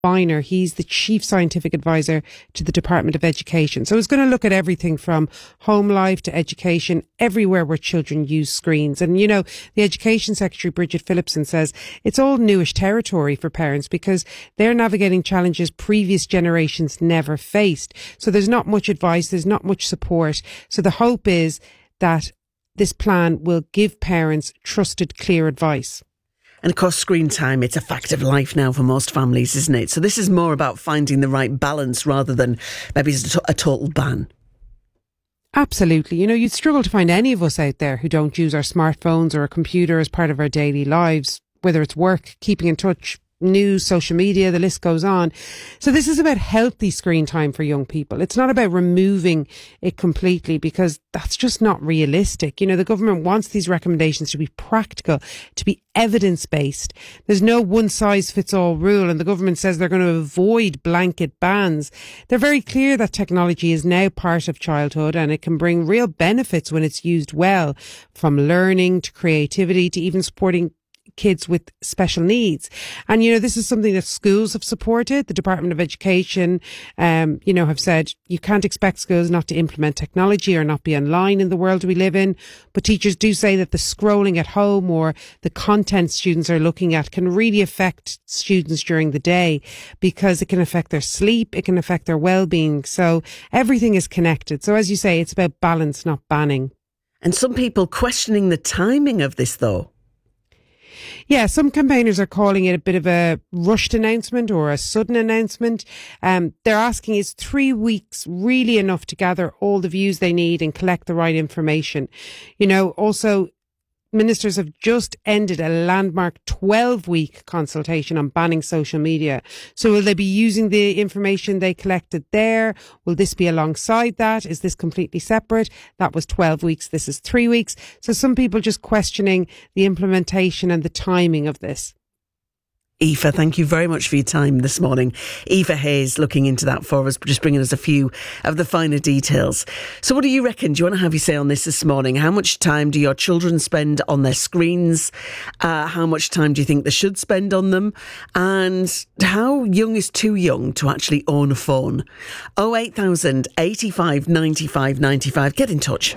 Biner. He's the Chief Scientific Advisor to the Department of Education. So it's going to look at everything from home life to education, everywhere where children use screens. And, you know, the Education Secretary, Bridget Phillipson, says it's all newish territory for parents because they're navigating challenges previous generations never faced. So there's not much advice, there's not much support. So the hope is that this plan will give parents trusted, clear advice. And of course, screen time, it's a fact of life now for most families, isn't it? So this is more about finding the right balance rather than maybe a total ban. Absolutely. You know, you'd struggle to find any of us out there who don't use our smartphones or a computer as part of our daily lives, whether it's work, keeping in touch, news, social media, the list goes on. So this is about healthy screen time for young people. It's not about removing it completely because that's just not realistic. You know, the government wants these recommendations to be practical, to be evidence-based. There's no one-size-fits-all rule, and the government says they're going to avoid blanket bans. They're very clear that technology is now part of childhood and it can bring real benefits when it's used well, from learning to creativity to even supporting kids with special needs. And, you know, this is something that schools have supported. The Department of Education, have said you can't expect schools not to implement technology or not be online in the world we live in. But teachers do say that the scrolling at home or the content students are looking at can really affect students during the day because it can affect their sleep. It can affect their well-being. So everything is connected. So as you say, it's about balance, not banning. And some people questioning the timing of this, though. Yeah, some campaigners are calling it a bit of a rushed announcement or a sudden announcement. They're asking, is 3 weeks really enough to gather all the views they need and collect the right information? You know, also, ministers have just ended a landmark 12-week consultation on banning social media. So will they be using the information they collected there? Will this be alongside that? Is this completely separate? That was 12 weeks. This is 3 weeks. So some people just questioning the implementation and the timing of this. Aoife, thank you very much for your time this morning. Aoife Hayes looking into that for us, just bringing us a few of the finer details. So what do you reckon? Do you want to have your say on this morning? How much time do your children spend on their screens? How much time do you think they should spend on them? And how young is too young to actually own a phone? 08000 85 95 95. Get in touch.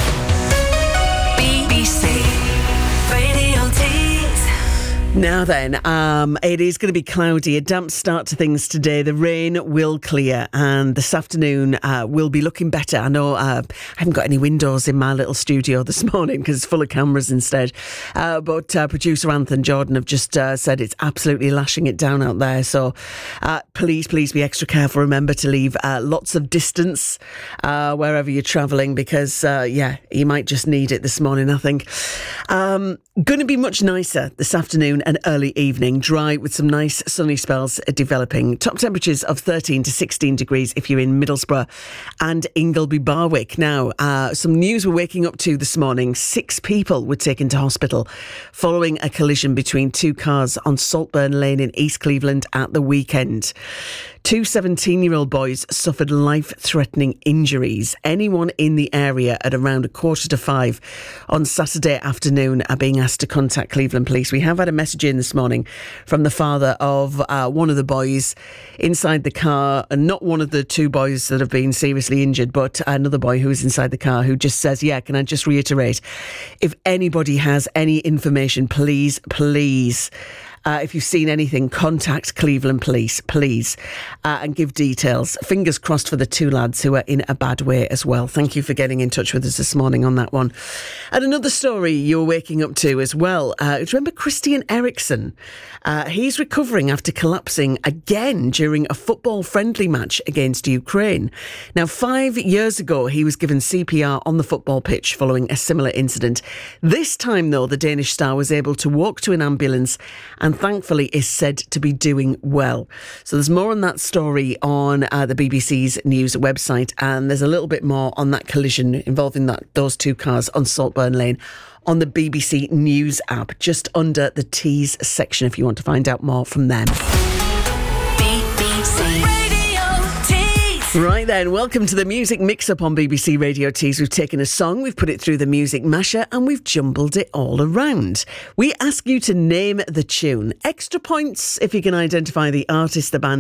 Now then, it is going to be cloudy, a damp start to things today. The rain will clear and this afternoon will be looking better. I know I haven't got any windows in my little studio this morning because it's full of cameras instead. But producer Anthony Jordan have just said it's absolutely lashing it down out there. So please be extra careful. Remember to leave lots of distance wherever you're travelling because, you might just need it this morning, I think. Going to be much nicer this afternoon and early evening, dry with some nice sunny spells developing. Top temperatures of 13 to 16 degrees if you're in Middlesbrough and Ingleby Barwick. Now, some news we're waking up to this morning. 6 people were taken to hospital following a collision between 2 cars on Saltburn Lane in East Cleveland at the weekend. 2 17-year-old boys suffered life-threatening injuries. Anyone in the area at around 4:45 on Saturday afternoon are being asked to contact Cleveland Police. We have had a message in this morning from the father of one of the boys inside the car, and not one of the 2 boys that have been seriously injured, but another boy who was inside the car who just says, can I just reiterate, if anybody has any information, please, if you've seen anything, contact Cleveland Police, please, and give details. Fingers crossed for the 2 lads who are in a bad way as well. Thank you for getting in touch with us this morning on that one. And another story you're waking up to as well. Do you remember Christian Eriksen? He's recovering after collapsing again during a football-friendly match against Ukraine. Now, 5 years ago, he was given CPR on the football pitch following a similar incident. This time, though, the Danish star was able to walk to an ambulance and thankfully is said to be doing well. So there's more on that story on the BBC's news website, and there's a little bit more on that collision involving those 2 cars on Saltburn Lane on the BBC News app, just under the Tees section if you want to find out more from them. BBC Radio Tees. Right then, welcome to the Music Mix-Up on BBC Radio Tees. We've taken a song, we've put it through the Music Masher and we've jumbled it all around. We ask you to name the tune. Extra points if you can identify the artist, the band